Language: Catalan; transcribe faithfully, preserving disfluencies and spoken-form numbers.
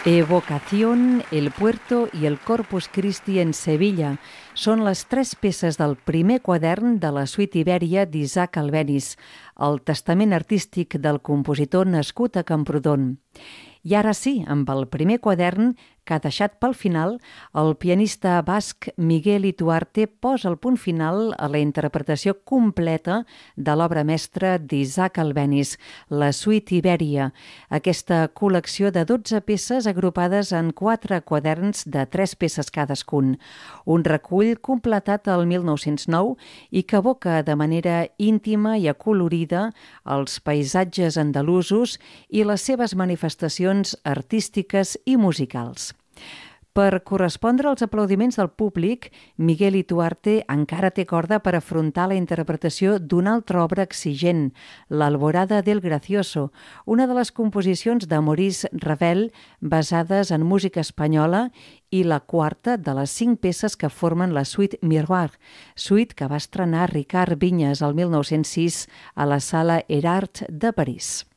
Evocación, El Puerto i el Corpus Christi en Sevilla són les tres peces del primer quadern de la suite Ibèria d'Isaac Albéniz, el testament artístic del compositor nascut a Camprodon. I ara sí, amb el primer quadern, que ha deixat pel final, el pianista basc Miguel Ituarte posa el punt final a la interpretació completa de l'obra mestra d'Isaac Albéniz, la suite Ibèria, aquesta col·lecció de dotze peces agrupades en quatre quaderns de tres peces cadascun. Un recull completat el mil nou-cents nou i que evoca de manera íntima i acolorida els paisatges andalusos i les seves manifestacions artístiques i musicals. Per correspondre als aplaudiments del públic, Miguel Ituarte encara té corda per afrontar la interpretació d'una altra obra exigent, l'Alborada del Gracioso, una de les composicions de Maurice Ravel basades en música espanyola i la quarta de les cinc peces que formen la suite Miroir, suite que va estrenar Ricard Vinyes el mil nou-cents sis a la Sala Erard de París.